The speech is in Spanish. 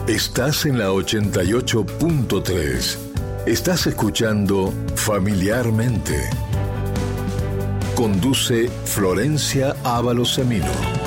Estás en la 88.3. Estás escuchando Familiarmente. Conduce Florencia Ábalos Semino.